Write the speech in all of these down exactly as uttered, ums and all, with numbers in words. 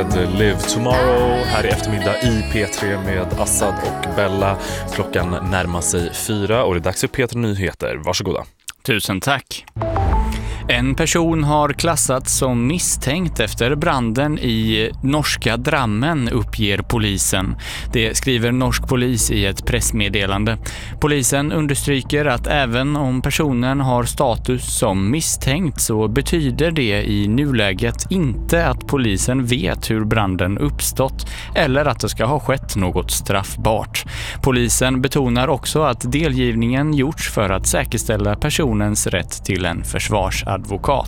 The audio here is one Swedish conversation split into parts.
med Live Tomorrow här i eftermiddag i P tre med Assad och Bella. Klockan närmar sig fyra och det är dags för P tre Nyheter. Varsågoda. Tusen tack. En person har klassats som misstänkt efter branden i norska Drammen, uppger polisen. Det skriver norsk polis i ett pressmeddelande. Polisen understryker att även om personen har status som misstänkt så betyder det i nuläget inte att polisen vet hur branden uppstått eller att det ska ha skett något straffbart. Polisen betonar också att delgivningen gjorts för att säkerställa personens rätt till en försvarsadvokat.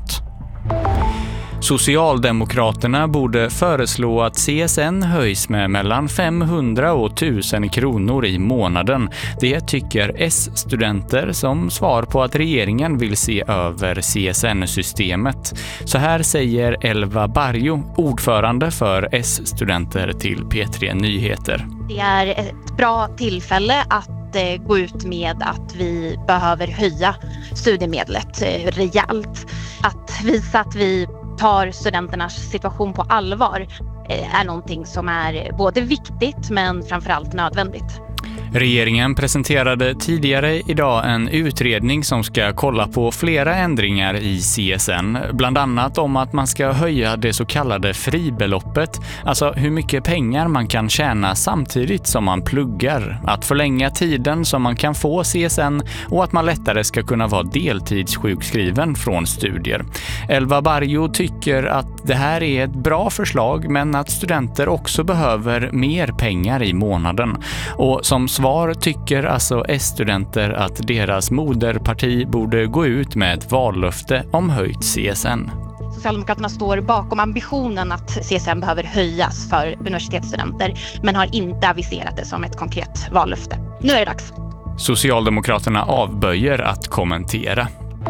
Socialdemokraterna borde föreslå att C S N höjs med mellan femhundra och tusen kronor i månaden. Det tycker S-studenter som svar på att regeringen vill se över C S N-systemet. Så här säger Elva Barjo, ordförande för S-studenter till P tre Nyheter. Det är ett bra tillfälle att gå ut med att vi behöver höja studiemedlet rejält. Att visa att vi tar studenternas situation på allvar är någonting som är både viktigt men framförallt nödvändigt. Regeringen presenterade tidigare idag en utredning som ska kolla på flera ändringar i C S N. Bland annat om att man ska höja det så kallade fribeloppet, alltså hur mycket pengar man kan tjäna samtidigt som man pluggar. Att förlänga tiden som man kan få C S N och att man lättare ska kunna vara deltidssjukskriven från studier. Elva Barjo tycker att det här är ett bra förslag men att studenter också behöver mer pengar i månaden. Och som svar tycker alltså S-studenter att deras moderparti borde gå ut med ett vallöfte om höjt C S N. Socialdemokraterna står bakom ambitionen att C S N behöver höjas för universitetsstudenter men har inte aviserat det som ett konkret vallöfte. Nu är det dags. Socialdemokraterna avböjer att kommentera.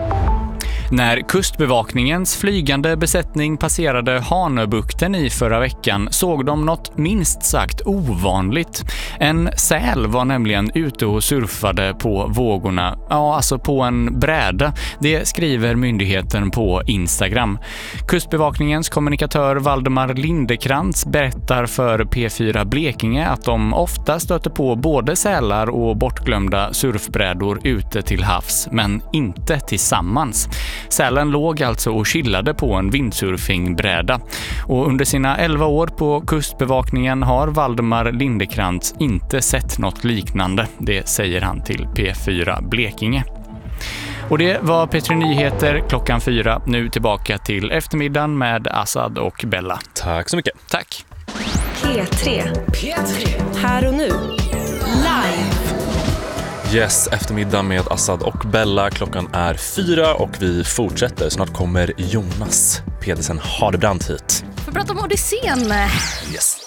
När kustbevakningens flygande besättning passerade Hanöbukten i förra veckan såg de något minst sagt ovanligt. En säl var nämligen ute och surfade på vågorna, ja alltså på en bräda. Det skriver myndigheten på Instagram. Kustbevakningens kommunikatör Valdemar Lindekrantz berättar för P fyra Blekinge att de ofta stöter på både sälar och bortglömda surfbrädor ute till havs, men inte tillsammans. Sälen låg alltså och chillade på en windsurfingbräda. Och under sina elva år på kustbevakningen har Valdemar Lindekrantz inte sett något liknande. Det säger han till P fyra Blekinge. Och det var P tre Nyheter klockan fyra. Nu tillbaka till eftermiddagen med Assad och Bella. Tack så mycket. Tack. P tre. P tre. Här och nu. Live. Yes, eftermiddag med Assad och Bella. Klockan är fyra och vi fortsätter. Snart kommer Jonas Pedersen Hardebrant hit. Får prata om Odysseen. Yes.